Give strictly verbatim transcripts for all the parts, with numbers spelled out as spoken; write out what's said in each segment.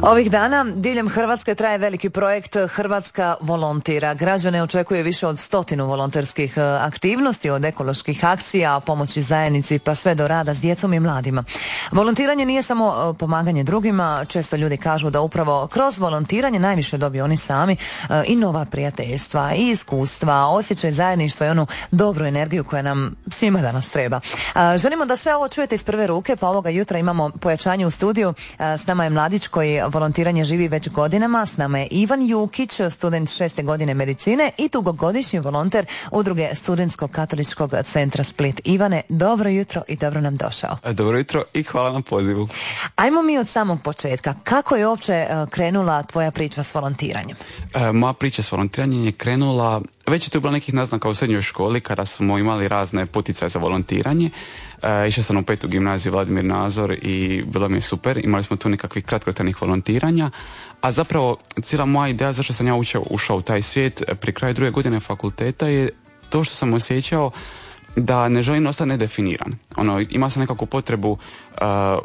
Ovih dana diljem Hrvatske traje veliki projekt Hrvatska volontira. Građane očekuje više od stotinu volonterskih aktivnosti, od ekoloških akcija, pomoći zajednici pa sve do rada s djecom i mladima. Volontiranje nije samo pomaganje drugima, često ljudi kažu da upravo kroz volontiranje najviše dobiju oni sami i nova prijateljstva i iskustva, osjećaj zajedništva i onu dobru energiju koja nam svima danas treba. Želimo da sve ovo čujete iz prve ruke, pa ovoga jutra imamo pojačanje u studiju. S nama je mladić koji volontiranje živi već godinama. S nama je Ivan Jukić, student šeste godine medicine i dugogodišnji volonter udruge Studentskog katoličkog centra Split. Ivane, dobro jutro i dobro nam došao. Dobro jutro i hvala na pozivu. Ajmo mi od samog početka. Kako je uopće krenula tvoja priča s volontiranjem? E, moja priča s volontiranjem je krenula, već je to bilo nekih naznaka u srednjoj školi kada smo imali razne poticaje za volontiranje. E, išao sam u petu gimnaziju Vladimir Nazor i bilo mi je super. Imali smo tu nekakvih kratkotrajnih volontiranja, a zapravo cijela moja ideja zašto sam ja ušao, ušao u taj svijet pri kraju druge godine fakulteta je to što sam osjećao da ne želim ostati nedefiniran. Ono, imao sam nekakvu potrebu uh,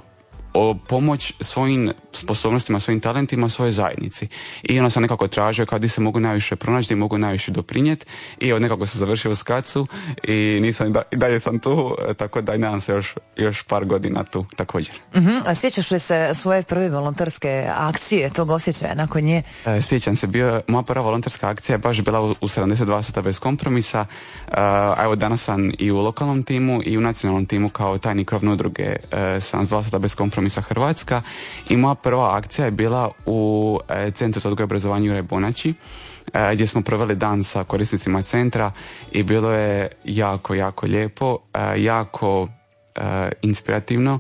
o pomoć svojim sposobnostima, svojim talentima, svojoj zajednici. I ono sam nekako tražio kada se mogu najviše pronaći, da mogu najviše doprinijeti. I od nekako sam završio u Skacu i nisam, i dalje sam tu, tako da nadam se još, još par godina tu također. Uh-huh. A sjećaš li se svoje prve volonterske akcije, tog osjećaja nakon nje? E, sjećam se, bio, moja prva volonterska akcija je baš bila u, u sedamdeset dva sata bez kompromisa. E, a evo danas sam i u lokalnom timu i u nacionalnom timu kao tajnik krovne udruge e, sedamdeset dva sata bez kompromisa Hrvatska. I moja prva akcija je bila u e, Centru za odgoj i obrazovanje Juraj Bonači, e, gdje smo proveli dan sa korisnicima centra i bilo je jako, jako lijepo, e, jako e, inspirativno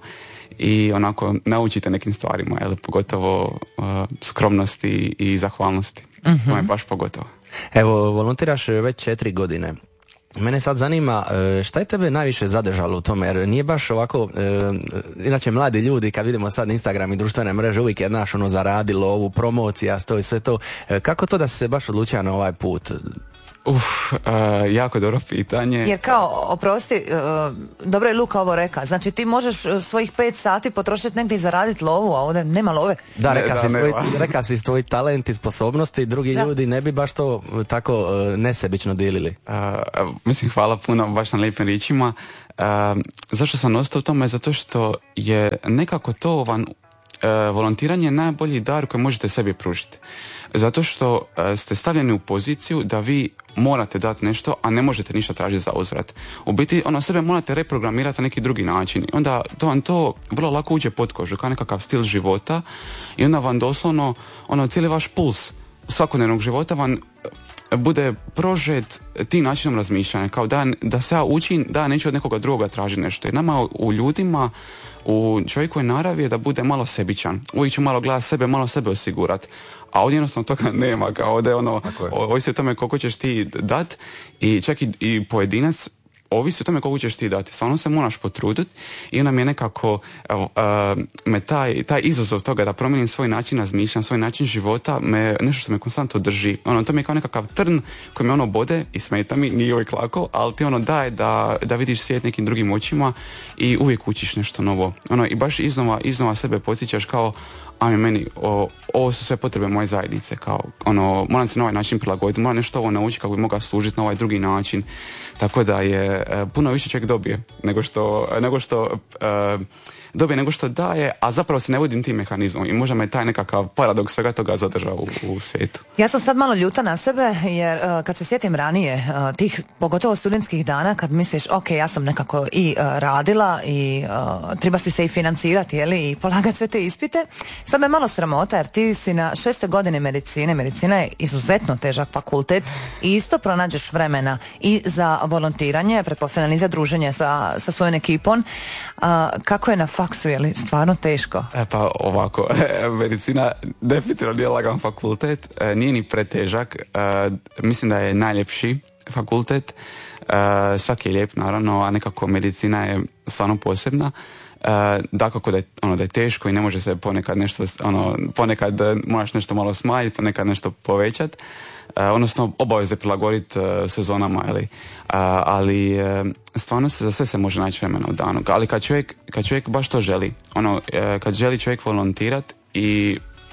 i onako naučite nekim stvarima, jel, pogotovo uh, skromnosti i zahvalnosti. Uh-huh. To je baš pogotovo. Evo, volontiraš već četiri godine. Mene sad zanima šta je tebe najviše zadržalo u tome, jer nije baš ovako, e, inače mladi ljudi kad vidimo sad Instagram i društvene mreže uvijek je naš ono zaradilo ovu promocija, sto i sve to. E, kako to da si se baš odlučio na ovaj put? Uf, uh, jako dobro pitanje. Jer kao, oprosti, uh, dobro je Luka ovo reka, znači ti možeš svojih pet sati potrošiti negdje i zaraditi lovu, a ovdje nema love. Da, reka, ne, si, da, svoj, reka si svoj talent i sposobnosti, drugi da. ljudi ne bi baš to tako uh, nesebično dijelili. Uh, mislim, hvala puno baš na lijepim riječima. Uh, zašto sam ostao u tome? Zato što je nekako to van, uh, volontiranje najbolji dar koji možete sebi pružiti. Zato što uh, ste stavljeni u poziciju da vi morate dati nešto, a ne možete ništa tražiti za uzvrat. U biti, ono, sebe morate reprogramirati na neki drugi način. I onda to vam to vrlo lako uđe pod kožu, kao nekakav stil života i onda vam doslovno, ono, cijeli vaš puls svakodnevnog života vam bude prožet tim načinom razmišljanja, kao da, da se ja učim, da neću od nekoga drugoga tražiti nešto. Jer nama u ljudima, u čovjekovoj naravi je da bude malo sebičan. Uvijek ću malo gledati sebe, malo sebe osigurati. A ovdje jednostavno toga nema, kao ovdje ono, ovisi o tome koliko ćeš ti dat i čak i, i pojedinac ovisi o tome koliko ćeš ti dati. Stvarno se moraš potruditi i onda mi je nekako evo, uh, me taj, taj izazov toga da promijenim svoj način razmišljanja, svoj način života, me, nešto što me konstantno drži. Ono, to mi je kao nekakav trn koji me ono bode i smeta mi, nije uvijek lako, ali ti ono daje da, da vidiš svijet nekim drugim očima i uvijek učiš nešto novo. Ono, i baš iznova, iznova sebe podsjećaš kao a mi meni, o, ovo su sve potrebe moje zajednice, kao, ono, moram se na ovaj način prilagoditi, moram nešto ovo naučiti kako bi mogao služiti na ovaj drugi način, tako da je e, puno više čovjek dobije nego što, nego što e, dobije nego što daje, a zapravo se ne vodim tim mehanizmom i možda me taj nekakav paradoks svega toga zadržava u, u svijetu. Ja sam sad malo ljuta na sebe jer uh, kad se sjetim ranije uh, tih pogotovo studentskih dana kad misliš ok, ja sam nekako i uh, radila i uh, treba si se i financirati, jeli, i polagati sve te ispite, sad me malo sramota jer ti si na šeste godine medicine, medicina je izuzetno težak fakultet i isto pronađeš vremena i za volontiranje, pretpostavljam i za druženje sa, sa svojom ekipom. Uh, kako je na faksu, je li stvarno teško? E pa ovako, medicina definitivno nije lagan fakultet, e, nije ni pretežak, e, mislim da je najljepši fakultet, e, svaki je lijep naravno, a nekako medicina je stvarno posebna. E, dakako da je, ono, da je teško i ne može se ponekad nešto, ono, ponekad moraš nešto malo smanjiti, ponekad nešto povećati. Uh, odnosno obaveze prilagoditi uh, sezonama, ali, uh, ali uh, stvarno se za sve se može naći vremena u danu. Ali kad čovjek, kad čovjek baš to želi, ono, uh, kad želi čovjek volontirat i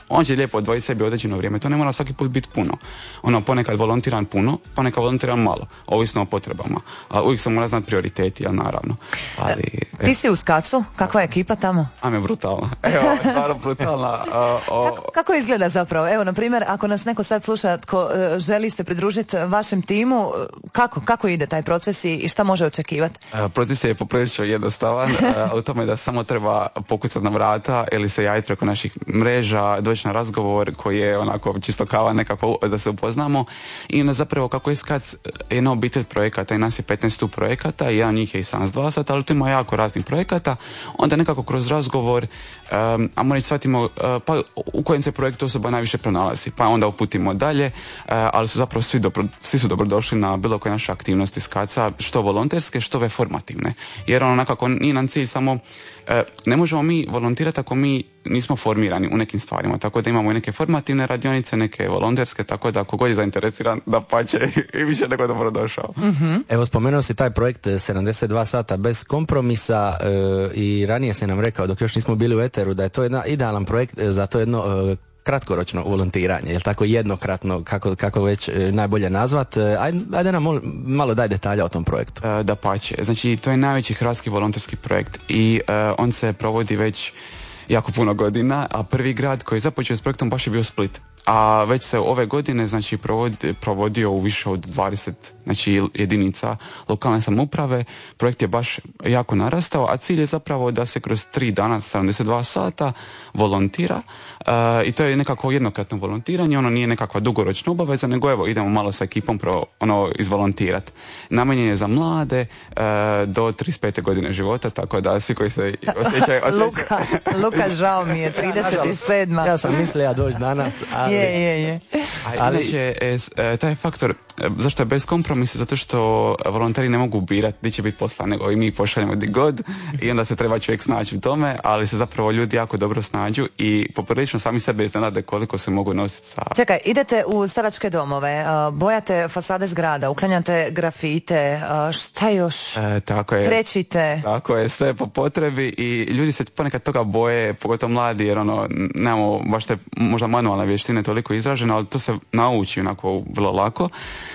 On će lijepo odvojiti sebi određeno vrijeme, to ne mora svaki put biti puno. Ono, ponekad volontiram puno, ponekad volontiram malo, ovisno o potrebama. Ali uvijek se mora znati prioriteti, jel naravno. Ali, Ti si u Skacu, kakva je ekipa tamo? A me brutalna. Evo, stvarno brutalna. O, o... Kako, kako izgleda zapravo? Evo, na primjer, ako nas neko sad sluša tko uh, želi se pridružiti vašem timu, kako, kako ide taj proces i šta može očekivati? Proces je poprilično jednostavan, u tome da samo treba pokucati na vrata ili se javiti preko naših mreža, doći na razgovor koji je onako čisto kava nekako da se upoznamo i onda zapravo kako je Skac jedna obitelj projekata i nas je petnaest projekata i jedan njih je i Sans dva sata, ali tu ima jako raznih projekata, onda nekako kroz razgovor um, a morat shvatimo uh, pa u kojem se projektu osoba najviše pronalazi, pa onda uputimo dalje, uh, ali su zapravo svi, dobro, svi su dobrodošli na bilo koje naše aktivnosti Skaca, što volonterske, što ove formativne, jer ono nekako nije nam cilj samo uh, ne možemo mi volontirati ako mi nismo formirani u nekim stvarima, tako da imamo i neke formativne radionice, neke volonterske, tako da ako god je zainteresiran da pače i više nego dobrodošao. Mm-hmm. Evo, spomenuo si taj projekt sedamdeset dva sata bez kompromisa e, i ranije si nam rekao dok još nismo bili u eteru da je to jedan idealan projekt za to jedno e, kratkoročno volontiranje, jel tako, jednokratno, kako, kako već e, najbolje nazvat. E, ajde, ajde nam mol, malo daj detalja o tom projektu. E, da pače, znači to je najveći hrvatski volonterski projekt i e, on se provodi već jako puno godina, a prvi grad koji je započeo s projektom baš je bio Split. A već se ove godine znači provodi, provodio u više od dvadeset znači jedinica lokalne samouprave. Projekt je baš jako narastao, a cilj je zapravo da se kroz tri dana, sedamdeset dva sata volontira uh, i to je nekako jednokratno volontiranje, ono nije nekakva dugoročna obaveza, nego evo idemo malo sa ekipom pro, ono izvolontirati. Namenjen je za mlade uh, do trideset pete godine života, tako da svi koji se osjećaju... osjećaju... Luka, Luka, žao mi je, trideset sedma. Ja sam mislio ja doći danas, ali... Je, je, je. Ali inače, e, taj faktor, e, zašto je bez kompromisa? Zato što volonteri ne mogu birati gdje će biti posla, nego i mi pošaljemo gdje god i onda se treba čovjek snaći u tome, ali se zapravo ljudi jako dobro snađu i poprilično sami sebe iznenade koliko se mogu nositi sa... Čekaj, idete u staračke domove, bojate fasade zgrada, uklanjate grafite, šta još? E, tako je. Krećite. Tako je, sve po potrebi i ljudi se ponekad toga boje, pogotovo mladi, jer ono, nemamo baš te možda manualne vještine toliko izraženo, ali to se nauči onako vrlo lako.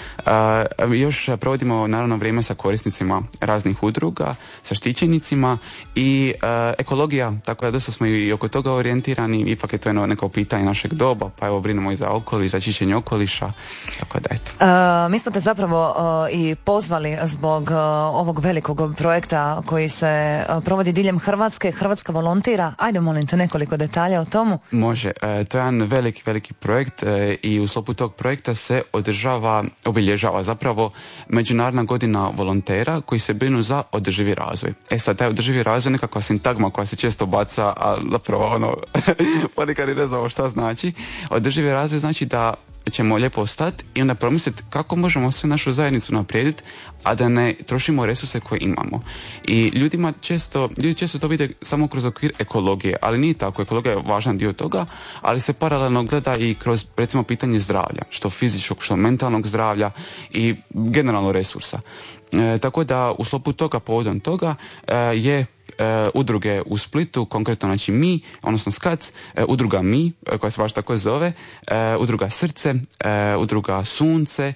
Uh, još provodimo naravno vrijeme sa korisnicima raznih udruga, sa štićenicima i uh, ekologija, tako da dosta smo i oko toga orijentirani, ipak je to jedno neko pitanje našeg doba, pa evo brinemo i za okoliš, za čišćenje okoliša, tako da eto. Uh, mi smo te zapravo uh, i pozvali zbog uh, ovog velikog projekta koji se uh, provodi diljem Hrvatske, Hrvatska volontira, ajde molim te nekoliko detalja o tomu. Može, uh, to je jedan veliki, veliki projekt uh, i u sklopu tog projekta se održava obilježava zapravo Međunarodna godina volontera koji se brinu za održivi razvoj. E sad, taj održivi razvoj je nekakva sintagma koja se često baca, a zapravo ono, ponekad i ne znamo šta znači. Održivi razvoj znači da ćemo lijepo stati i onda promisliti kako možemo sve našu zajednicu naprijediti, a da ne trošimo resurse koje imamo. I ljudima često, ljudi često to vide samo kroz okvir ekologije, ali nije tako, ekologija je važan dio toga, ali se paralelno gleda i kroz recimo pitanje zdravlja, što fizičkog, što mentalnog zdravlja i generalno resursa. E, tako da u sklopu toga, povodom toga e, je Uh, udruge u Splitu, konkretno znači mi, odnosno Skac, uh, udruga Mi, uh, koja se baš tako zove, uh, udruga Srce, uh, udruga Sunce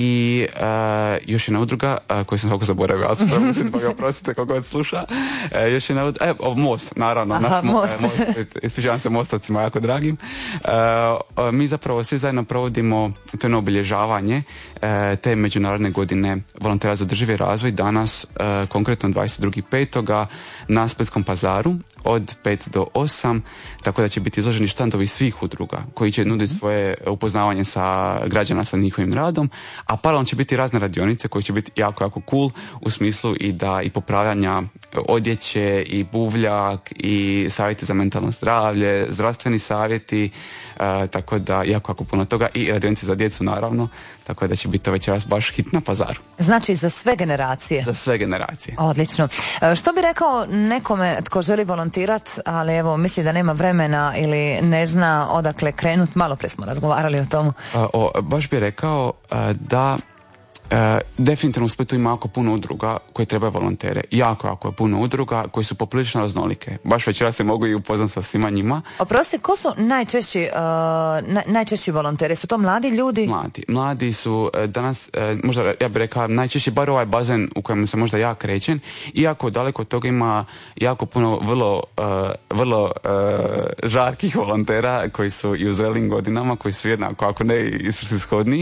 i uh, još jedna udruga uh, koju sam svako zaboravio, ali sam mislim, pa ga oprostite kako god sluša. Uh, još jedna udruga, evo, Most, naravno, Aha, naš Most. uh, Most, ispričavam se Mostovcima jako dragim. Uh, uh, mi zapravo svi zajedno provodimo to jedno obilježavanje uh, te Međunarodne godine volontera za održivi razvoj danas, uh, konkretno dvadeset drugi petoga na Splitskom pazaru od pet do osam, tako da će biti izloženi štandovi svih udruga koji će nuditi svoje upoznavanje sa građana sa njihovim radom, a paralelno će biti razne radionice koje će biti jako, jako cool u smislu i da i popravljanja odjeće i buvljak i savjeti za mentalno zdravlje, zdravstveni savjeti, uh, tako da jako, jako puno toga i radionice za djecu naravno, tako da će biti to večeras baš hit na pazaru. Znači za sve generacije? Za sve generacije. Odlično. E, što bi rekao nekome tko želi volontirati, ali evo misli da nema vremena ili ne zna odakle krenut, malo pre smo razgovarali o tomu. O, baš bi rekao da E, definitivno u Splitu ima jako puno udruga koje trebaju volontere. Jako, jako je puno udruga koji su poprilično raznolike. Baš večera se mogu i upoznati sa svima njima. Oprosti, ko su najčešći, uh, na, najčešći volonteri? Su to mladi ljudi? Mladi. Mladi su uh, danas, uh, možda ja bih rekao, najčešći bar ovaj bazen u kojem se možda ja krećem, iako daleko od toga ima jako puno vrlo, uh, vrlo uh, žarkih volontera koji su i u zrelim godinama, koji su jednako, ako ne i svrsishodniji.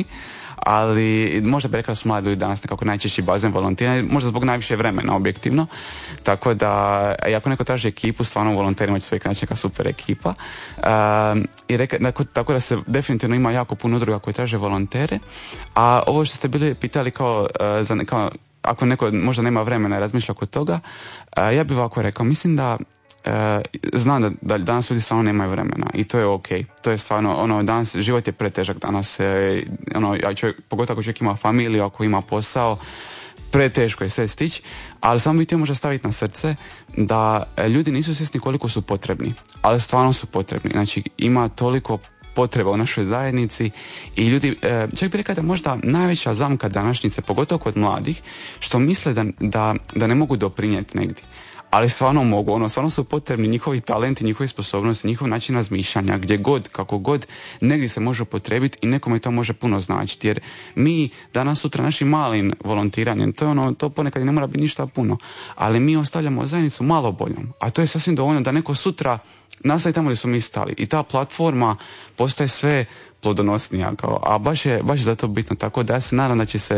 Ali možda bi rekla da su mladi ljudi danas nekako najčešći bazen volontiranja, možda zbog najviše vremena objektivno, tako da ako neko traži ekipu, stvarno volonterima će uvijek naći neka super ekipa. Uh, i reka, tako da se definitivno ima jako puno udruga koje traže volontere, a ovo što ste bili pitali kao, uh, za, kao ako neko možda nema vremena i razmišlja oko toga, uh, ja bih ovako rekao, mislim da Uh, znam da, da danas ljudi stvarno nemaju vremena i to je ok, to je stvarno ono, danas život je pretežak, danas e, ono, ja čovjek, pogotovo ako čovjek ima familiju, ako ima posao, preteško je sve stići, ali samo bih htio možda staviti na srce da e, ljudi nisu svjesni koliko su potrebni, ali stvarno su potrebni, znači ima toliko potreba u našoj zajednici i ljudi, e, čak bih rekao da možda najveća zamka današnjice, pogotovo kod mladih, što misle da, da, da ne mogu doprinijeti negdje. Ali stvarno mogu, ono, stvarno su potrebni njihovi talenti, njihovi sposobnosti, njihov način razmišljanja, gdje god, kako god, negdje se može upotrijebiti i nekome to može puno značiti. Jer mi danas sutra našim malim volontiranjem, to je ono, to ponekad ne mora biti ništa puno, ali mi ostavljamo zajednicu malo boljom, a to je sasvim dovoljno da neko sutra nastavi tamo gdje su mi stali i ta platforma postaje sve plodonosnija, kao, a baš je, baš je zato bitno, tako da ja se nadam da će se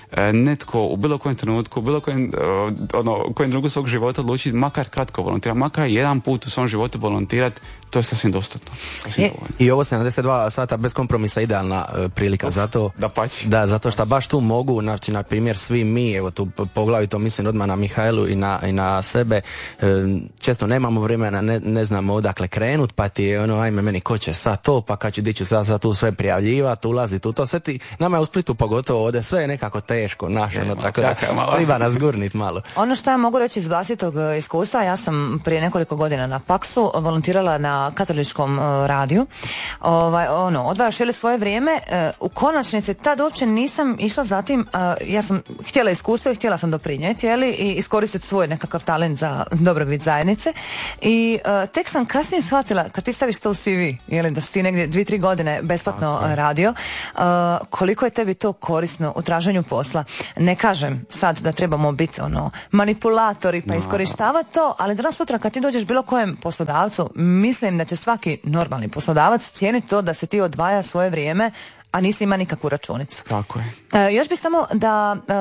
netko u bilo kojem trenutku, u bilo kojem, ono, kojem drugu svog života odlučiti makar kratko volontirati, makar jedan put u svom životu volontirati, to je sasvim dostatno. Sasvim I, I ovo sedamdeset dva sata bez kompromisa idealna uh, prilika. Of, zato, da pači. Da, zato što baš tu mogu, znači, na primjer, svi mi, evo tu poglavito mislim odmah na Mihajlu i na, i na sebe, um, često nemamo vremena, ne, ne znamo odakle krenut, pa ti je ono, ajme meni ko će sad to, pa kad ću dići sad, sad tu sve prijavljivati, ulaziti u to, sve ti, nama je u Splitu pogotovo ovdje, sve je nekako teško, naš, ono, tako da treba nas gurnit malo. Ono što ja mogu reći iz vlastitog iskustva, ja sam prije nekoliko godina na faksu volontirala na katoličkom uh, radiju. Ovaj, ono, odvajaš ili svoje vrijeme, uh, u konačnici tad uopće nisam išla za tim, uh, ja sam htjela iskustvo i htjela sam doprinijeti, jeli, i iskoristiti svoj nekakav talent za dobrobit zajednice. I uh, tek sam kasnije shvatila, kad ti staviš to u C V, jeli, da si ti negdje dvije, tri godine besplatno okay. radio, uh, koliko je tebi to korisno u traženju posla. Ne kažem sad da trebamo biti ono manipulatori pa no. iskorištavati to, ali danas sutra kad ti dođeš bilo kojem poslodavcu, mislim da će svaki normalni poslodavac cijeniti to da se ti odvaja svoje vrijeme, a nisi ima nikakvu računicu. Tako je. E, još bi samo da e,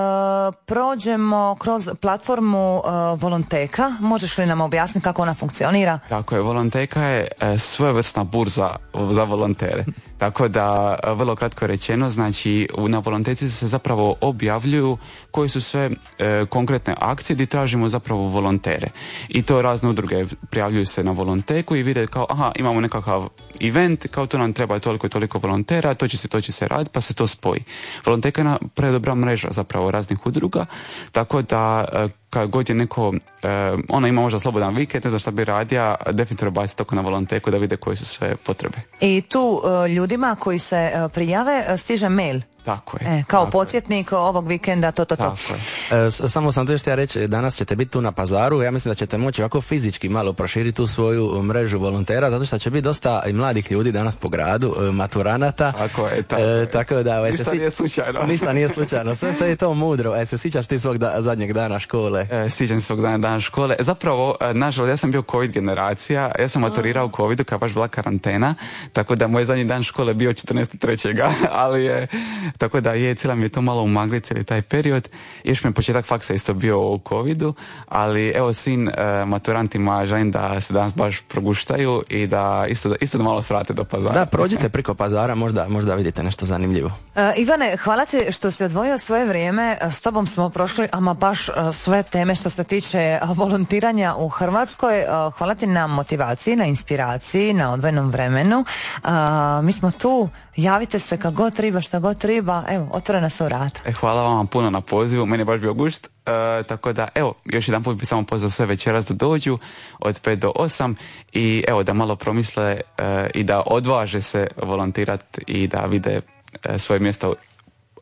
prođemo kroz platformu e, Volonteka. Možeš li nam objasniti kako ona funkcionira? Tako je, Volonteka je e, svojevrsna burza za volontere. Tako da, vrlo kratko rečeno, znači na Volonteci se zapravo objavljuju koji su sve e, konkretne akcije gdje tražimo zapravo volontere. I to razne udruge prijavljuju se na Volonteku i vide kao, aha, imamo nekakav event, kao to nam treba toliko i toliko volontera, to će se, to će se raditi, pa se to spoji. Volonteka je predobra mreža zapravo raznih udruga, tako da e, kad god je neko, e, ona ima možda slobodan vikend, ne znam šta bi radija, definitivno baci toko na Volonteku da vide koje su sve potrebe. I tu e, ljudima koji se e, prijave stiže mail. Tako je. E, kao tako podsjetnik je. Ovog vikenda, to, to, to. E, samo sam to što ja reći, danas ćete biti tu na Pazaru, ja mislim da ćete moći ovako fizički malo proširiti tu svoju mrežu volontera, zato što će biti dosta i mladih ljudi danas po gradu, maturanata. Tako je, tako e, je. Tako da, ništa si... nije slučajno. Ništa nije slučajno, sve to je to mudro. E, se sjećaš ti svog da, zadnjeg dana škole? E, sjećam se svog dana, dana škole. Zapravo, nažalost, ja sam bio COVID generacija, ja sam maturirao u covidu kad baš bila karantena, tako da moj zadnji dan škole bio četrnaestog trećega ali je, tako da je, cijela mi je to malo umagli cijeli taj period. Još mi je početak faksa isto bio u covidu, ali evo sin e, maturantima želim da se danas baš proguštaju i da isto, isto da malo svrate do Pazara. Da, prođite preko Pazara, možda, možda vidite nešto zanimljivo. E, Ivane, hvala ti što si odvojio svoje vrijeme, s tobom smo prošli ama baš sve teme što se tiče volontiranja u Hrvatskoj. Hvala ti na motivaciji, na inspiraciji, na odvojenom vremenu. E, mi smo tu, javite se kad god treba, šta god treba, evo, otvorena su vrata. E, hvala vam puno na pozivu, meni je baš bio gušt, e, tako da, evo, još jedan put bi samo pozvao sve večeras da dođu od pet do osam i evo, da malo promisle e, i da odvaže se volontirati i da vide e, svoje mjesto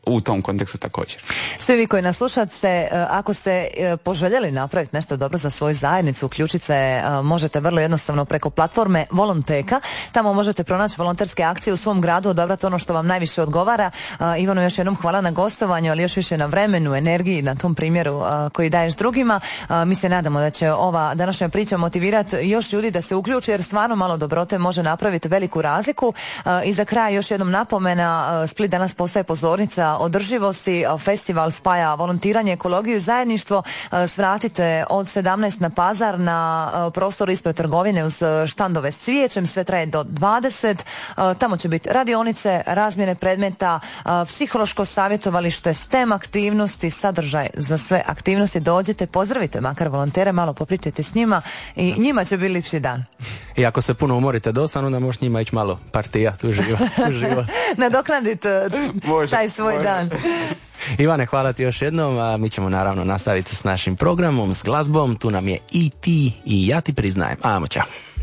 u tom kontekstu također. Svi vi koji nas slušate, ako ste poželjeli napraviti nešto dobro za svoju zajednicu, uključiti se možete vrlo jednostavno preko platforme Volonteka. Tamo možete pronaći volonterske akcije u svom gradu, odabrati ono što vam najviše odgovara. Ivano, još jednom hvala na gostovanju, ali još više na vremenu, energiji, na tom primjeru koji daješ drugima. Mi se nadamo da će ova današnja priča motivirati još ljudi da se uključi, jer stvarno malo dobrote može napraviti veliku razliku. I za kraj još jednom napomena, Split danas postaje pozornica održivosti, festival spaja volontiranje, ekologiju i zajedništvo. Svratite od sedamnaest na Pazar, na prostor ispred trgovine uz štandove s cvijećem, sve traje do dvadeset. Tamo će biti radionice, razmjene predmeta, psihološko savjetovalište, STEM aktivnosti, sadržaj za sve aktivnosti. Dođite, pozdravite makar volontere, malo popričajte s njima i njima će biti lipši dan. I ako se puno umorite dosan, onda možeš njima ići malo partija, tu živo. Tu živo. Nadoknadite taj svoj može. dan. Ivane, hvala ti još jednom, a mi ćemo naravno nastaviti s našim programom, s glazbom. Tu nam je i ti i ja ti priznajem. Ajmo, čao.